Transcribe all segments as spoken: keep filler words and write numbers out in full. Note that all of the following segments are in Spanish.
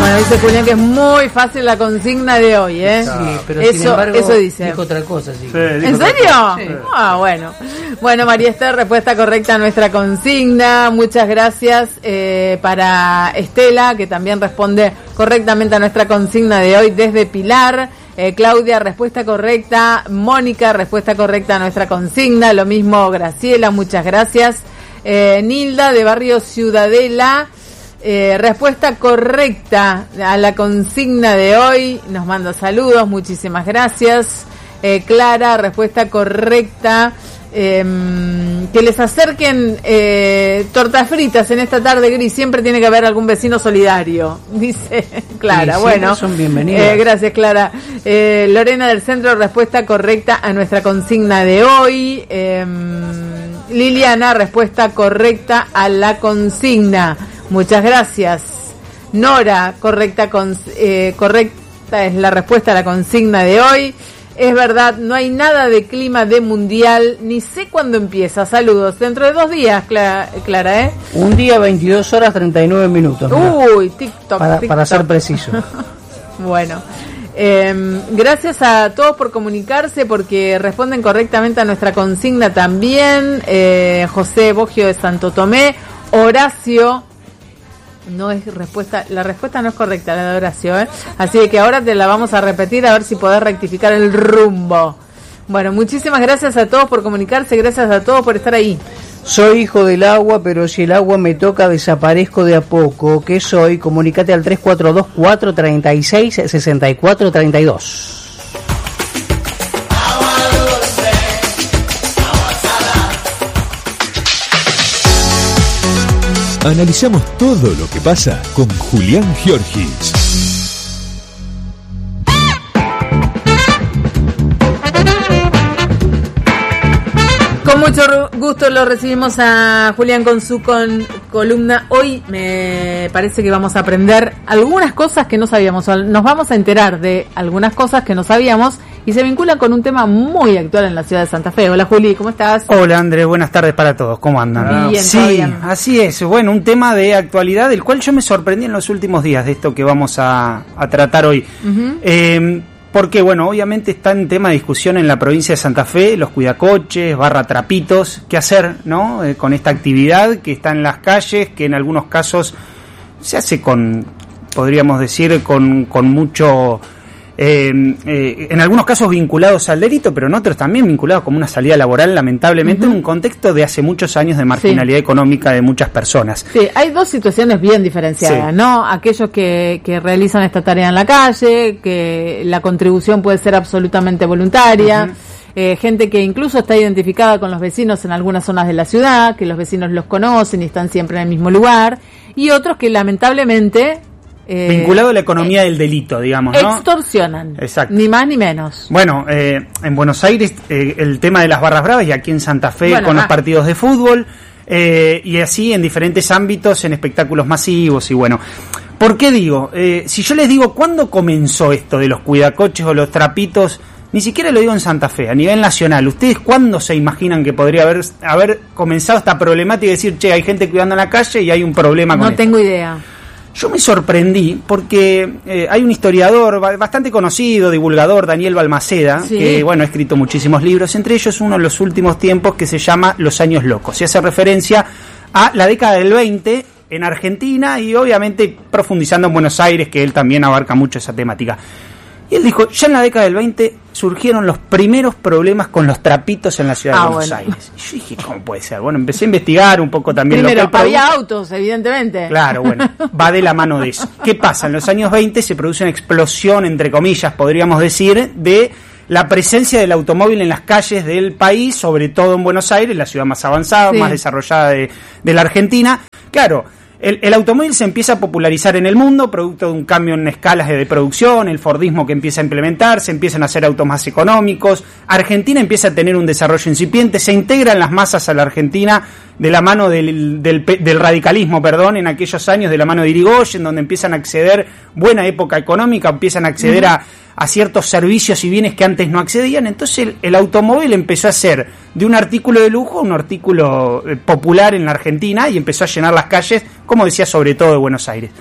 Bueno, dice Julián que es muy fácil la consigna de hoy, ¿eh? Sí, pero eso, sin embargo, eso dice. dijo otra cosa, sí. Sí, ¿En serio? Sí. Ah, bueno. Bueno, María Esther, respuesta correcta a nuestra consigna. Muchas gracias eh, para Estela, que también responde correctamente a nuestra consigna de hoy desde Pilar. Eh, Claudia, respuesta correcta. Mónica, respuesta correcta a nuestra consigna. Lo mismo Graciela, muchas gracias. Eh, Nilda, de Barrio Ciudadela. Eh, respuesta correcta a la consigna de hoy, nos manda saludos, muchísimas gracias. eh, Clara, respuesta correcta, eh, que les acerquen eh, tortas fritas en esta tarde gris, siempre tiene que haber algún vecino solidario, dice Clara. Sí, bueno, son bienvenidos. eh, gracias Clara. eh, Lorena del Centro, respuesta correcta a nuestra consigna de hoy. eh, Liliana, respuesta correcta a la consigna. Muchas gracias. Nora, correcta con, eh, correcta es la respuesta a la consigna de hoy. Es verdad, no hay nada de clima de mundial, ni sé cuándo empieza. Saludos. Dentro de dos días, Clara, Clara ¿eh? Un día, veintidós horas, treinta y nueve minutos. Mirá. Uy, TikTok. Para, TikTok. para ser preciso. Bueno, eh, gracias a todos por comunicarse, porque responden correctamente a nuestra consigna también. Eh, José Boggio de Santo Tomé. Horacio, no es respuesta, la respuesta no es correcta, la de Horacio, ¿eh? Así que ahora te la vamos a repetir a ver si podés rectificar el rumbo. Bueno, muchísimas gracias a todos por comunicarse, gracias a todos por estar ahí. Soy hijo del agua, pero si el agua me toca desaparezco de a poco. ¿Qué soy? Comunicate al tres cuatro dos, cuatro tres seis, seis cuatro tres dos. Analizamos todo lo que pasa con Julián Giorgis. Con mucho gusto lo recibimos a Julián con su con, columna. Hoy me parece que vamos a aprender algunas cosas que no sabíamos. Nos vamos a enterar de algunas cosas que no sabíamos y se vinculan con un tema muy actual en la ciudad de Santa Fe. Hola Juli, ¿cómo estás? Hola Andrés, buenas tardes para todos, ¿cómo andan? Bien, sí, todo bien. Así es, bueno, un tema de actualidad del cual yo me sorprendí en los últimos días de esto que vamos a, a tratar hoy. Uh-huh. Eh, porque, bueno, obviamente está en tema de discusión en la provincia de Santa Fe, los cuidacoches, barra trapitos, qué hacer, ¿no? Eh, con esta actividad que está en las calles, que en algunos casos se hace con, podríamos decir, con, con mucho... Eh, eh, en algunos casos vinculados al delito, pero en otros también vinculados como una salida laboral, lamentablemente, uh-huh. en un contexto de hace muchos años de marginalidad sí. económica de muchas personas. Sí, hay dos situaciones bien diferenciadas, sí. ¿no? Aquellos que, que realizan esta tarea en la calle, que la contribución puede ser absolutamente voluntaria, uh-huh. eh, gente que incluso está identificada con los vecinos en algunas zonas de la ciudad, que los vecinos los conocen y están siempre en el mismo lugar, y otros que lamentablemente... Eh, vinculado a la economía eh, del delito, digamos, ¿no? Extorsionan. Exacto. Ni más ni menos. Bueno, eh, en Buenos Aires eh, el tema de las barras bravas y aquí en Santa Fe bueno, con ah. los partidos de fútbol eh, y así en diferentes ámbitos, en espectáculos masivos y bueno. ¿Por qué digo? Eh, si yo les digo, ¿cuándo comenzó esto de los cuidacoches o los trapitos? Ni siquiera lo digo en Santa Fe, a nivel nacional. ¿Ustedes cuándo se imaginan que podría haber, haber comenzado esta problemática y decir, che, hay gente cuidando en la calle y hay un problema con No esto? tengo idea. Yo me sorprendí porque eh, hay un historiador bastante conocido, divulgador, Daniel Balmaceda, sí. que bueno ha escrito muchísimos libros, entre ellos uno de los últimos tiempos que se llama Los Años Locos. Se hace referencia a la década del veinte en Argentina y obviamente profundizando en Buenos Aires, que él también abarca mucho esa temática. Y él dijo, ya en la década del veinte surgieron los primeros problemas con los trapitos en la ciudad ah, de Buenos bueno. Aires. Y yo dije, ¿cómo puede ser? Bueno, empecé a investigar un poco también. Primero, lo que había produce. autos, evidentemente. Claro, bueno, va de la mano de eso. ¿Qué pasa? En los años veinte se produce una explosión, entre comillas, podríamos decir, de la presencia del automóvil en las calles del país, sobre todo en Buenos Aires, la ciudad más avanzada, sí. más desarrollada de, de la Argentina. Claro, El, el automóvil se empieza a popularizar en el mundo, producto de un cambio en escalas de producción, el Fordismo que empieza a implementarse, empiezan a hacer autos más económicos, Argentina empieza a tener un desarrollo incipiente, se integran las masas a la Argentina de la mano del, del, del radicalismo, perdón, en aquellos años, de la mano de Irigoyen, donde empiezan a acceder, buena época económica, empiezan a acceder uh-huh. a, a ciertos servicios y bienes que antes no accedían. Entonces el, el automóvil empezó a ser de un artículo de lujo a un artículo eh, popular en la Argentina y empezó a llenar las calles, como decía, sobre todo de Buenos Aires.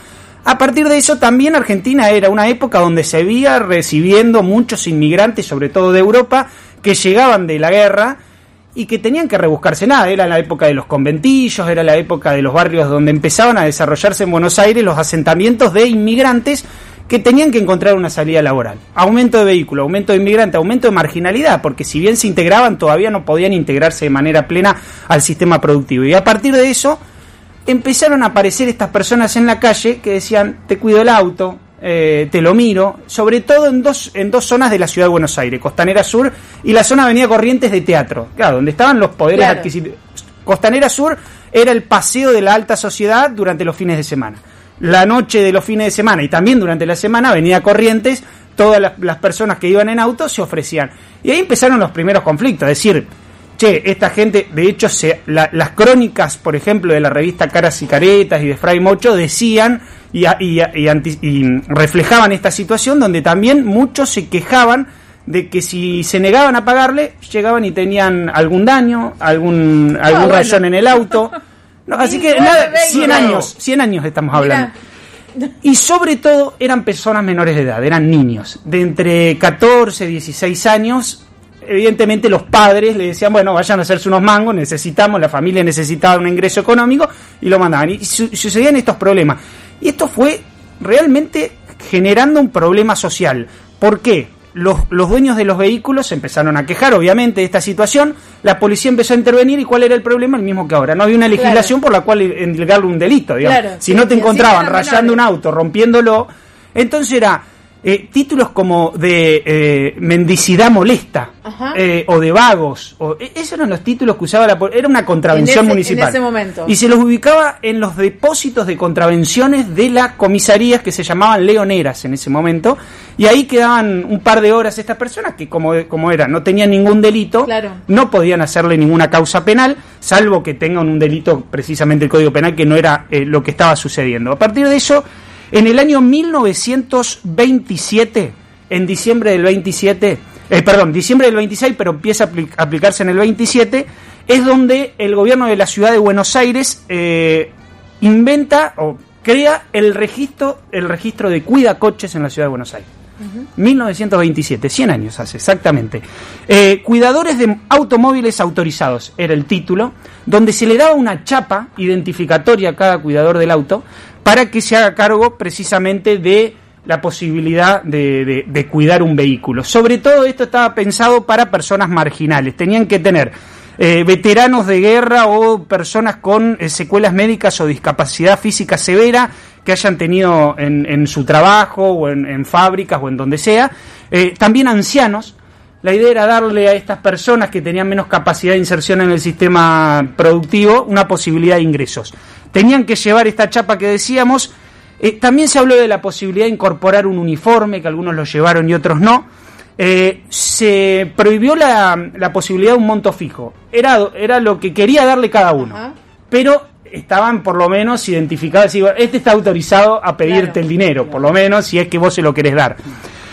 A partir de eso también Argentina era una época donde se veía recibiendo muchos inmigrantes, sobre todo de Europa, que llegaban de la guerra y que tenían que rebuscarse nada. Era la época de los conventillos, era la época de los barrios donde empezaban a desarrollarse en Buenos Aires los asentamientos de inmigrantes que tenían que encontrar una salida laboral. Aumento de vehículos, aumento de inmigrantes, aumento de marginalidad, porque si bien se integraban, todavía no podían integrarse de manera plena al sistema productivo. Y a partir de eso empezaron a aparecer estas personas en la calle que decían, te cuido el auto, eh, te lo miro, sobre todo en dos en dos zonas de la ciudad de Buenos Aires, Costanera Sur y la zona Avenida Corrientes de Teatro, claro, donde estaban los poderes claro. adquisitivos. Costanera Sur era el paseo de la alta sociedad durante los fines de semana. La noche de los fines de semana y también durante la semana, Avenida Corrientes, todas las, las personas que iban en auto se ofrecían. Y ahí empezaron los primeros conflictos, es decir, che, esta gente, de hecho, se, la, las crónicas, por ejemplo, de la revista Caras y Caretas y de Fray Mocho decían y, y, y, anti, y reflejaban esta situación donde también muchos se quejaban de que si se negaban a pagarle, llegaban y tenían algún daño, algún, algún oh, bueno. rayón en el auto. No, así que nada, cien años, cien años estamos hablando. Mira. Y sobre todo eran personas menores de edad, eran niños, de entre catorce, dieciséis años. Evidentemente los padres le decían, bueno, vayan a hacerse unos mangos, necesitamos, la familia necesitaba un ingreso económico, y lo mandaban. Y su- sucedían estos problemas. Y esto fue realmente generando un problema social. ¿Por qué? Los, los dueños de los vehículos se empezaron a quejar, obviamente, de esta situación. La policía empezó a intervenir. ¿Y cuál era el problema? El mismo que ahora. No había una legislación claro. por la cual endilgarle un delito, digamos. Claro, si sí, no te encontraban rayando un auto, rompiéndolo, entonces era eh, títulos como de eh, mendicidad molesta eh, o de vagos. O, esos eran los títulos que usaba la policía. Era una contravención en ese, municipal. En ese momento. Y se los ubicaba en los depósitos de contravenciones de las comisarías que se llamaban leoneras en ese momento. Y ahí quedaban un par de horas estas personas que, como, como era, no tenían ningún delito, claro. no podían hacerle ninguna causa penal, salvo que tengan un delito, precisamente el Código Penal, que no era eh, lo que estaba sucediendo. A partir de eso, en el año mil novecientos veintisiete, en diciembre del veintisiete, eh, perdón, diciembre del veintiséis, pero empieza a apl- aplicarse en el veintisiete, es donde el gobierno de la ciudad de Buenos Aires eh, inventa o crea el registro, el registro de cuidacoches en la ciudad de Buenos Aires. Uh-huh. mil novecientos veintisiete, cien años hace, exactamente. Eh, cuidadores de automóviles autorizados era el título, donde se le daba una chapa identificatoria a cada cuidador del auto para que se haga cargo precisamente de la posibilidad de, de, de cuidar un vehículo. Sobre todo esto estaba pensado para personas marginales. Tenían que tener eh, veteranos de guerra o personas con eh, secuelas médicas o discapacidad física severa que hayan tenido en, en su trabajo o en, en fábricas o en donde sea. Eh, también ancianos. La idea era darle a estas personas que tenían menos capacidad de inserción en el sistema productivo una posibilidad de ingresos. Tenían que llevar esta chapa que decíamos. Eh, también se habló de la posibilidad de incorporar un uniforme, que algunos lo llevaron y otros no. Eh, se prohibió la, la posibilidad de un monto fijo. Era, era lo que quería darle cada uno. Ajá. Pero estaban por lo menos identificados. Así, este está autorizado a pedirte claro, el dinero, claro. por lo menos, si es que vos se lo querés dar.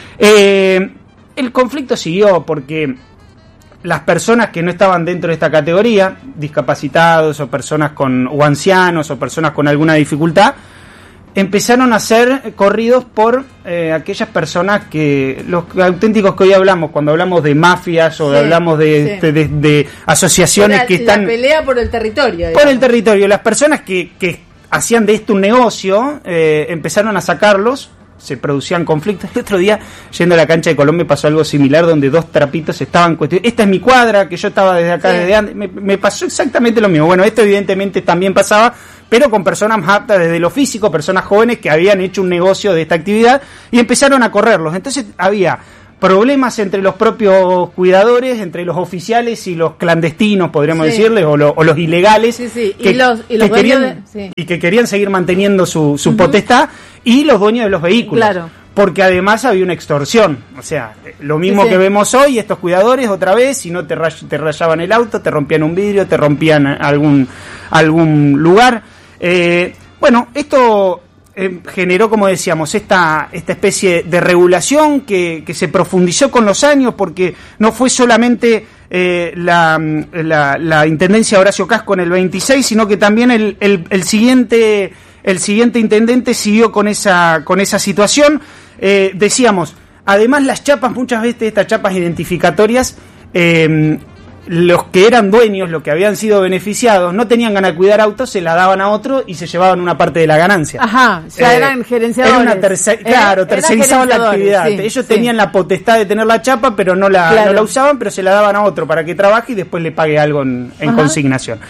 Eh, el conflicto siguió porque las personas que no estaban dentro de esta categoría, discapacitados o personas con o ancianos o personas con alguna dificultad, empezaron a ser corridos por eh, aquellas personas que, los auténticos que hoy hablamos, cuando hablamos de mafias o sí, hablamos de, sí. de, de, de asociaciones la, que están... La pelea por el territorio. Por digamos. el territorio. Las personas que, que hacían de esto un negocio, eh, empezaron a sacarlos, se producían conflictos. El otro día, yendo a la cancha de Colón, me pasó algo similar, donde dos trapitos estaban cuestionando. Esta es mi cuadra, que yo estaba desde acá, sí. desde antes. Me, me pasó exactamente lo mismo. Bueno, esto evidentemente también pasaba, pero con personas más aptas desde lo físico, personas jóvenes que habían hecho un negocio de esta actividad y empezaron a correrlos. Entonces había problemas entre los propios cuidadores, entre los oficiales y los clandestinos, podríamos sí. decirles, o, lo, o los ilegales, sí, sí. Que, y, los, y, los que querían, de, sí. y que querían seguir manteniendo su, su uh-huh. potestad, y los dueños de los vehículos. Claro. Porque además había una extorsión. O sea, lo mismo sí, sí. que vemos hoy, estos cuidadores, otra vez, si no te, ray- te rayaban el auto, te rompían un vidrio, te rompían algún, algún lugar. Eh, bueno, esto eh, generó, como decíamos, esta, esta especie de regulación que, que se profundizó con los años, porque no fue solamente eh, la, la, la Intendencia de Horacio Casco en el veintiséis, sino que también el, el, el siguiente el siguiente intendente siguió con esa, con esa situación. Eh, decíamos, además las chapas, muchas veces estas chapas identificatorias, eh, los que eran dueños, los que habían sido beneficiados, no tenían ganas de cuidar autos, se la daban a otro y se llevaban una parte de la ganancia. Ajá, ya eh, eran gerenciadores. Era una tercer, claro, tercerizaban la actividad. Sí, Ellos sí. tenían la potestad de tener la chapa, pero no la, claro. no la usaban, pero se la daban a otro para que trabaje y después le pague algo en, en consignación.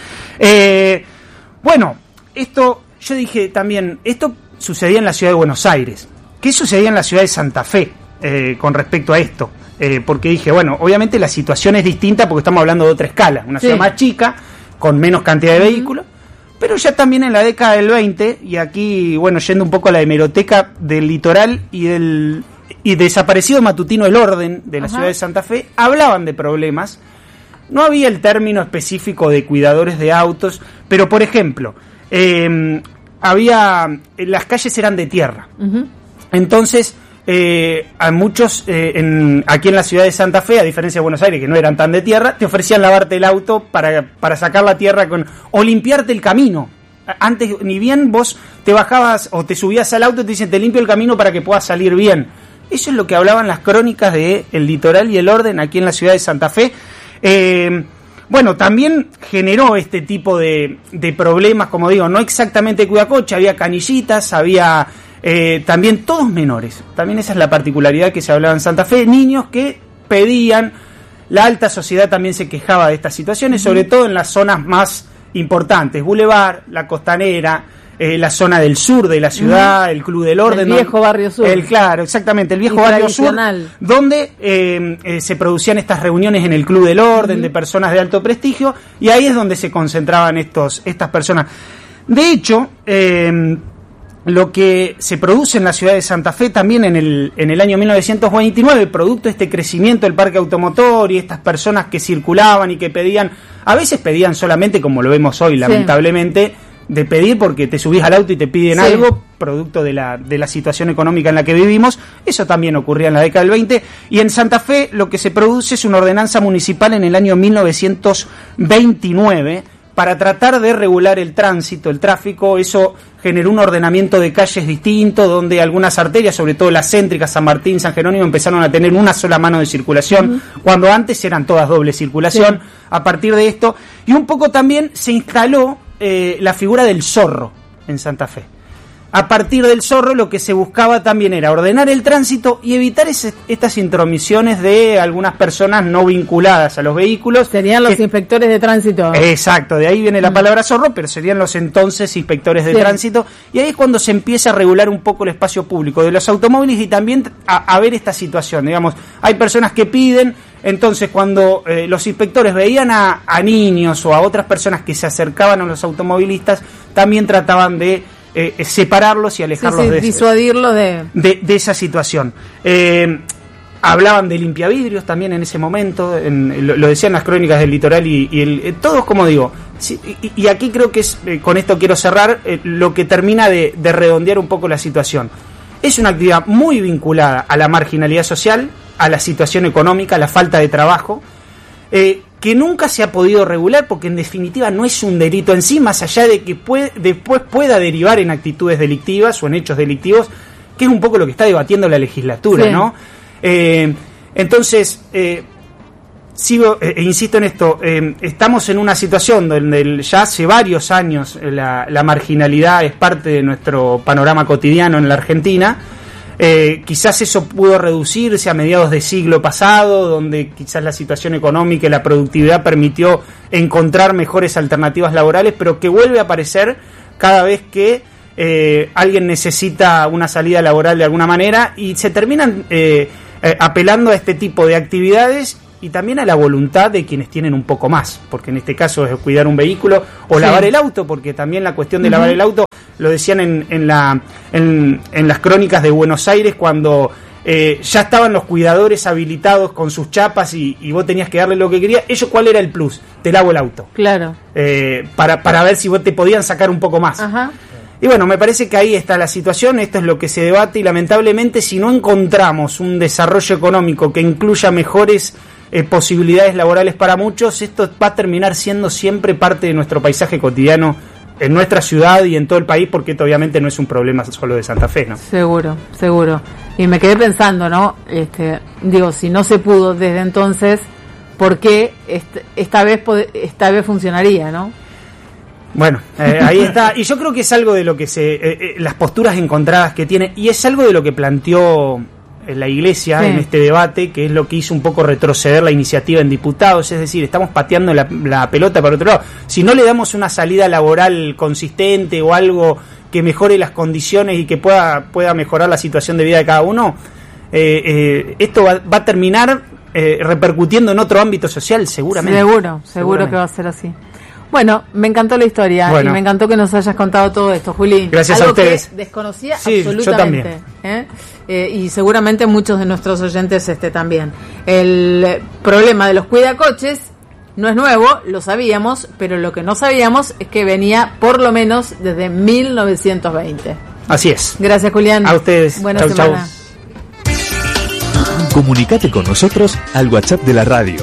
Eh, bueno, esto, yo dije también, esto sucedía en la ciudad de Buenos Aires. ¿Qué sucedía en la ciudad de Santa Fe eh, con respecto a esto? Eh, porque dije, bueno, obviamente la situación es distinta porque estamos hablando de otra escala, una ciudad sí. más chica, con menos cantidad de uh-huh. vehículos, pero ya también en la década del veinte, y aquí, bueno, yendo un poco a la hemeroteca del litoral y del y desaparecido matutino El Orden de la uh-huh. ciudad de Santa Fe, hablaban de problemas. No había el término específico de cuidadores de autos, pero por ejemplo, eh, había, las calles eran de tierra, uh-huh. entonces... Eh, a muchos eh, en, aquí en la ciudad de Santa Fe, a diferencia de Buenos Aires, que no eran tan de tierra, te ofrecían lavarte el auto para, para sacar la tierra con, o limpiarte el camino. Antes, ni bien vos te bajabas o te subías al auto y te dicen, te limpio el camino para que puedas salir bien. Eso es lo que hablaban las crónicas de El Litoral y El Orden aquí en la ciudad de Santa Fe. Eh, bueno, también generó este tipo de, de problemas, como digo, no exactamente cuidacoche, había canillitas, había... Eh, también todos menores, también esa es la particularidad que se hablaba en Santa Fe, niños que pedían, la alta sociedad también se quejaba de estas situaciones, uh-huh. sobre todo en las zonas más importantes, Boulevard, la Costanera, eh, la zona del sur de la ciudad, uh-huh. el Club del Orden, el viejo barrio sur, el, claro, exactamente, el viejo barrio sur, donde eh, eh, se producían estas reuniones en el Club del Orden, uh-huh. de personas de alto prestigio, y ahí es donde se concentraban estos estas personas. De hecho, eh, lo que se produce en la ciudad de Santa Fe también en el, en el año mil novecientos veintinueve, producto de este crecimiento del parque automotor y estas personas que circulaban y que pedían, a veces pedían solamente, como lo vemos hoy, sí. lamentablemente, de pedir porque te subís al auto y te piden sí. algo, producto de la, de la situación económica en la que vivimos. Eso también ocurría en la década del veinte. Y en Santa Fe lo que se produce es una ordenanza municipal en el año mil novecientos veintinueve, para tratar de regular el tránsito, el tráfico. Eso generó un ordenamiento de calles distinto, donde algunas arterias, sobre todo las céntricas, San Martín, San Jerónimo, empezaron a tener una sola mano de circulación, uh-huh. cuando antes eran todas doble circulación, sí. a partir de esto. Y un poco también se instaló eh, la figura del zorro en Santa Fe. A partir del zorro lo que se buscaba también era ordenar el tránsito y evitar ese, estas intromisiones de algunas personas no vinculadas a los vehículos. Serían los que, inspectores de tránsito. Exacto, de ahí viene la palabra zorro, pero serían los entonces inspectores de sí. tránsito. Y ahí es cuando se empieza a regular un poco el espacio público de los automóviles y también a, a ver esta situación. Digamos, hay personas que piden, entonces cuando eh, los inspectores veían a, a niños o a otras personas que se acercaban a los automovilistas, también trataban de Eh, separarlos y alejarlos sí, sí, de, disuadirlos de... de de esa situación. Eh, hablaban de limpiavidrios también en ese momento, en, lo, lo decían las crónicas del litoral y, y el, eh, todos, como digo, sí, y, y aquí creo que es, eh, con esto quiero cerrar, eh, lo que termina de, de redondear un poco la situación. Es una actividad muy vinculada a la marginalidad social, a la situación económica, a la falta de trabajo, eh, que nunca se ha podido regular porque en definitiva no es un delito en sí, más allá de que puede, después pueda derivar en actitudes delictivas o en hechos delictivos, que es un poco lo que está debatiendo la legislatura, sí. ¿no? Eh, entonces, eh, sigo e eh, insisto en esto, eh, estamos en una situación donde ya hace varios años la, la marginalidad es parte de nuestro panorama cotidiano en la Argentina. Eh, quizás eso pudo reducirse a mediados del siglo pasado, donde quizás la situación económica y la productividad permitió encontrar mejores alternativas laborales, pero que vuelve a aparecer cada vez que eh, alguien necesita una salida laboral de alguna manera y se terminan eh, eh, apelando a este tipo de actividades y también a la voluntad de quienes tienen un poco más, porque en este caso es cuidar un vehículo o sí. lavar el auto, porque también la cuestión de uh-huh. lavar el auto lo decían en, en, la, en, en las crónicas de Buenos Aires cuando eh, ya estaban los cuidadores habilitados con sus chapas y, y vos tenías que darle lo que querías. Ellos, ¿cuál era el plus? Te lavo el auto. Claro. Eh, para, para ver si vos te podían sacar un poco más. Ajá. Y bueno, me parece que ahí está la situación, esto es lo que se debate y lamentablemente si no encontramos un desarrollo económico que incluya mejores eh, posibilidades laborales para muchos, esto va a terminar siendo siempre parte de nuestro paisaje cotidiano en nuestra ciudad y en todo el país, porque esto obviamente no es un problema solo de Santa Fe, ¿no? Seguro, seguro. Y me quedé pensando, ¿no? Este, digo, si no se pudo desde entonces, ¿por qué este, esta vez esta vez funcionaría, no? Bueno, eh, ahí está. Y yo creo que es algo de lo que se... Eh, eh, las posturas encontradas que tiene, y es algo de lo que planteó la Iglesia sí. en este debate, que es lo que hizo un poco retroceder la iniciativa en diputados, es decir, estamos pateando la, la pelota para otro lado. Si no le damos una salida laboral consistente o algo que mejore las condiciones y que pueda, pueda mejorar la situación de vida de cada uno, eh, eh, esto va, va a terminar eh, repercutiendo en otro ámbito social, seguramente. Seguro, seguro que va a ser así. Bueno, me encantó la historia bueno. y me encantó que nos hayas contado todo esto, Juli. Gracias Algo a ustedes. Que desconocía sí, absolutamente. Yo también. ¿eh? Eh, y seguramente muchos de nuestros oyentes este también. El problema de los cuidacoches no es nuevo, lo sabíamos, pero lo que no sabíamos es que venía por lo menos desde mil novecientos veinte. Así es. Gracias, Julián. A ustedes. Buena chau, semana. Chau. Comunicate con nosotros al WhatsApp de la radio.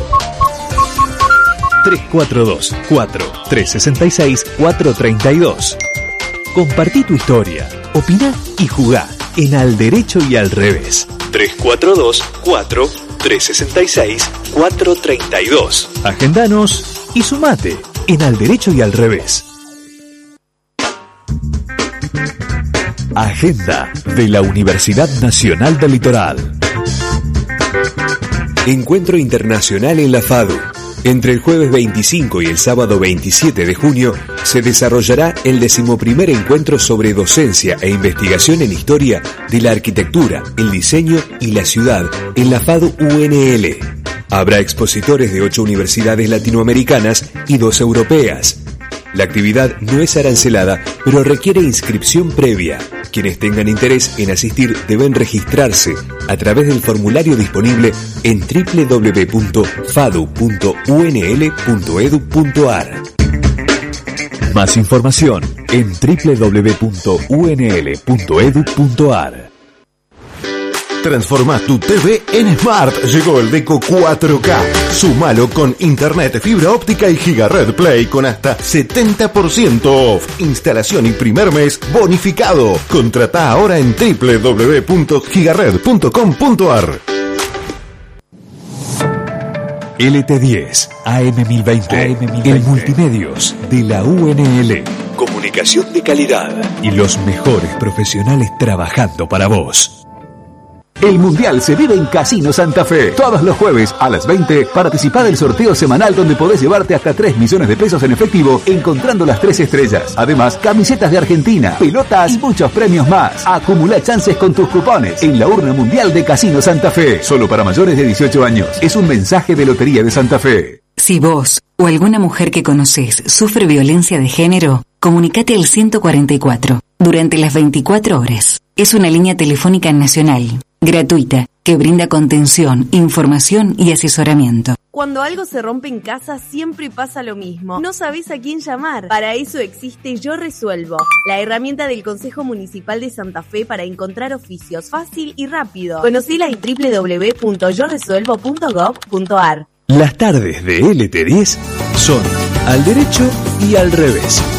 tres cuatro dos, cuatro, tres seis seis, cuatro tres dos. Compartí tu historia, opina y jugá en Al Derecho y Al Revés. tres cuatro dos, cuatro, tres seis seis, cuatro tres dos. Agendanos y sumate en Al Derecho y Al Revés. Agenda de la Universidad Nacional del Litoral. Encuentro Internacional en la FADU. Entre el jueves veinticinco y el sábado veintisiete de junio se desarrollará el decimoprimer encuentro sobre docencia e investigación en historia de la arquitectura, el diseño y la ciudad en la FADU U N L. Habrá expositores de ocho universidades latinoamericanas y dos europeas. La actividad no es arancelada, pero requiere inscripción previa. Quienes tengan interés en asistir deben registrarse a través del formulario disponible en doble u doble u doble u punto fadu punto u n l punto e d u punto a r. Más información en doble u doble u doble u punto u n l punto e d u punto a r. Transforma tu T V en Smart. Llegó el Deco cuatro K. Súmalo con internet, fibra óptica y Gigared Play con hasta setenta por ciento off. Instalación y primer mes bonificado. Contratá ahora en doble u doble u doble u punto gigared punto com punto a r. L T diez A M mil veinte, el multimedios de la U N L. Comunicación de calidad y los mejores profesionales trabajando para vos. El Mundial se vive en Casino Santa Fe. Todos los jueves a las veinte, participa del sorteo semanal donde podés llevarte hasta tres millones de pesos en efectivo encontrando las tres estrellas. Además, camisetas de Argentina, pelotas y muchos premios más. Acumula chances con tus cupones en la urna mundial de Casino Santa Fe. Solo para mayores de dieciocho años. Es un mensaje de Lotería de Santa Fe. Si vos o alguna mujer que conoces sufre violencia de género, comunicate al ciento cuarenta y cuatro durante las veinticuatro horas. Es una línea telefónica nacional, gratuita, que brinda contención, información y asesoramiento. Cuando algo se rompe en casa, siempre pasa lo mismo. No sabés a quién llamar. Para eso existe Yo Resuelvo, la herramienta del Consejo Municipal de Santa Fe para encontrar oficios fácil y rápido. Conocela en doble u doble u doble u punto yo resuelvo punto gob punto a r. Las tardes de L T diez son Al Derecho y Al Revés.